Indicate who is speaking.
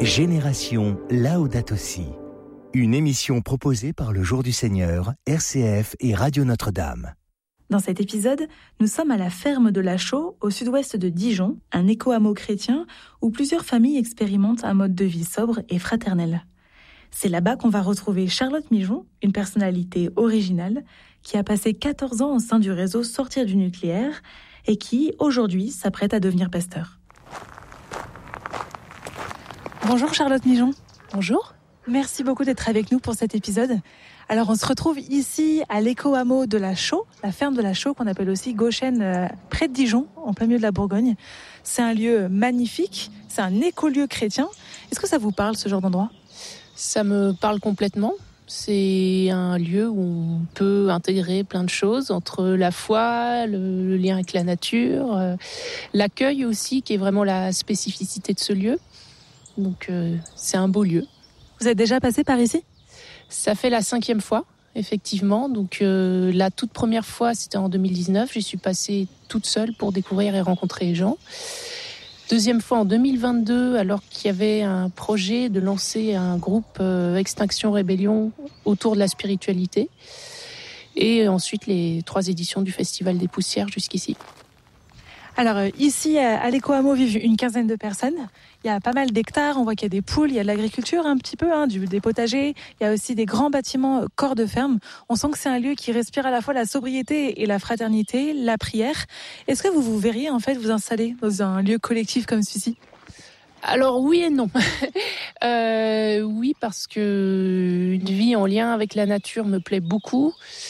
Speaker 1: Génération Laudato Si, une émission proposée par le Jour du Seigneur, RCF et Radio Notre-Dame.
Speaker 2: Dans cet épisode, nous sommes à la ferme de la Chaux, au sud-ouest de Dijon, un éco-hameau chrétien où plusieurs familles expérimentent un mode de vie sobre et fraternel. C'est là-bas qu'on va retrouver Charlotte Mijon, une personnalité originale qui a passé 14 ans au sein du réseau Sortir du nucléaire et qui, aujourd'hui, s'apprête à devenir pasteur. Bonjour Charlotte Mijon.
Speaker 3: Bonjour.
Speaker 2: Merci beaucoup d'être avec nous pour cet épisode. Alors on se retrouve ici à l'éco-hameau de la Chaux, la ferme de la Chaux qu'on appelle aussi Gauchène, près de Dijon, en plein milieu de la Bourgogne. C'est un lieu magnifique, c'est un écolieu chrétien. Est-ce que ça vous parle ce genre d'endroit ?
Speaker 3: Ça me parle complètement. C'est un lieu où on peut intégrer plein de choses, entre la foi, le lien avec la nature, l'accueil aussi, qui est vraiment la spécificité de ce lieu. Donc c'est un beau lieu.
Speaker 2: Vous êtes déjà passé par ici ?
Speaker 3: Ça fait la 5e fois, effectivement. Donc la toute première fois, c'était en 2019. J'y suis passée toute seule pour découvrir et rencontrer les gens. Deuxième fois en 2022, alors qu'il y avait un projet de lancer un groupe Extinction Rébellion autour de la spiritualité. Et ensuite les 3 éditions du Festival des Poussières jusqu'ici.
Speaker 2: Alors ici, à l'éco-hameau vivent une quinzaine de personnes. Il y a pas mal d'hectares, on voit qu'il y a des poules, il y a de l'agriculture un petit peu, des potagers. Il y a aussi des grands bâtiments corps de ferme. On sent que c'est un lieu qui respire à la fois la sobriété et la fraternité, la prière. Est-ce que vous vous verriez en fait vous installer dans un lieu collectif comme celui-ci ?
Speaker 3: Alors oui et non. Oui, parce que une vie en lien avec la nature me plaît beaucoup.